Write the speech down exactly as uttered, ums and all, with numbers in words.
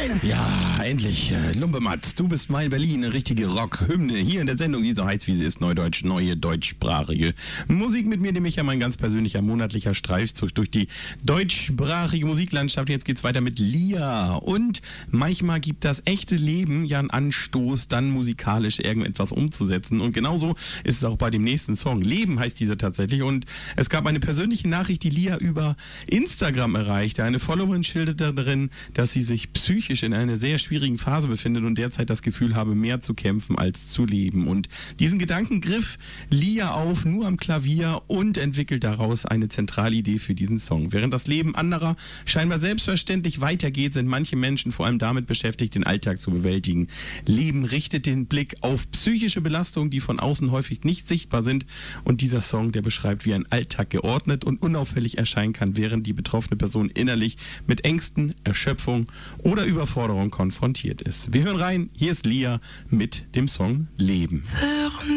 rein! Ja, endlich. Äh, Lumpematz, du bist mein Berlin, eine richtige Rock-Hymne. Hier in der Sendung, die so heißt, wie sie ist, Neudeutsch, neue deutschsprachige Musik. Mit mir nämlich ja mein ganz persönlicher monatlicher Streifzug durch die deutschsprachige Musiklandschaft. Jetzt geht's weiter mit Lia. Und manchmal gibt das echte Leben ja einen Anstoß, dann musikalisch irgendetwas umzusetzen. Und genauso ist es auch bei dem nächsten Song. Leben heißt dieser tatsächlich. Und es gab eine persönliche Nachricht, die Lia über Instagram erreichte. Eine Followerin schilderte darin, dass sie sich psychisch in einer sehr schwierigen Phase befindet und derzeit das Gefühl habe, mehr zu kämpfen als zu leben. Und diesen Gedanken griff Lia auf, nur am Klavier, und entwickelt daraus eine Zentralidee für diesen Song. Während das Leben anderer scheinbar selbstverständlich weitergeht, sind manche Menschen vor allem damit beschäftigt, den Alltag zu bewältigen. Leben richtet den Blick auf psychische Belastungen, die von außen häufig nicht sichtbar sind. Und dieser Song, der beschreibt, wie ein Alltag geordnet und unauffällig erscheinen kann, während die betroffene Person innerlich mit Ängsten, Erschöpfung oder Überforderung konfrontiert ist. Wir hören rein, hier ist Lia mit dem Song Leben.